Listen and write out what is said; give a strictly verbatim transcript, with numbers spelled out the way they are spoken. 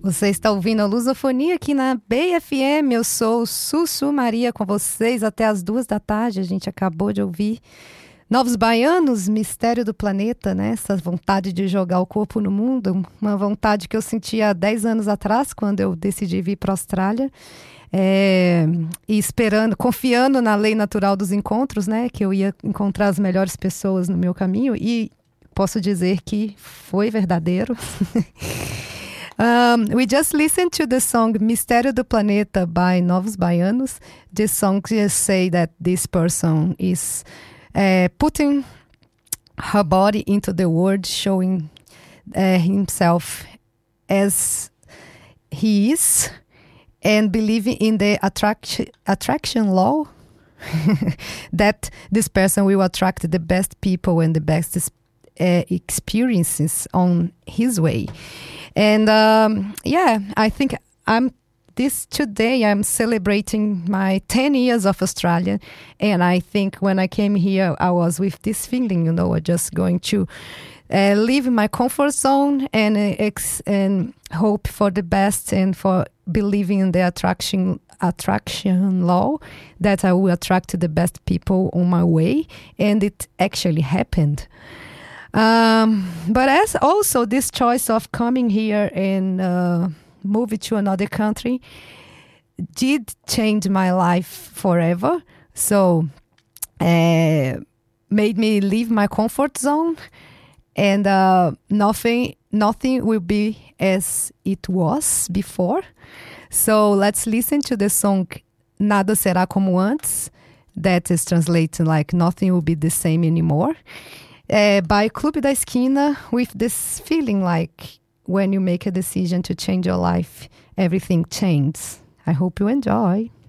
Você está ouvindo a Lusofonia aqui na B F M. Eu sou Sussu Maria com vocês até as duas da tarde. A gente acabou de ouvir Novos Baianos, Mistério do Planeta, né? Essa vontade de jogar o corpo no mundo. Uma vontade que eu sentia há dez anos atrás, quando eu decidi vir para a Austrália. É, e esperando, confiando na lei natural dos encontros, né? Que eu ia encontrar as melhores pessoas no meu caminho. E posso dizer que foi verdadeiro. Um, we just listened to the song Mistério do Planeta by Novos Baianos. This song just say that this person is uh, putting her body into the world, showing uh, himself as he is, and believing in the attraction attraction law that this person will attract the best people and the best uh, experiences on his way. And um, yeah, I think I'm this today I'm celebrating my ten years of Australia. And I think when I came here, I was with this feeling, you know, I'm just going to uh, leave my comfort zone and uh, ex- and hope for the best and for believing in the attraction attraction law that I will attract the best people on my way. And it actually happened. Um, but as also this choice of coming here and uh, moving to another country did change my life forever. So uh, made me leave my comfort zone, and uh, nothing nothing will be as it was before. So let's listen to the song Nada Será Como Antes, that is translated like nothing will be the same anymore. Uh, by Clube da Esquina, with this feeling like when you make a decision to change your life, everything changes. I hope you enjoy.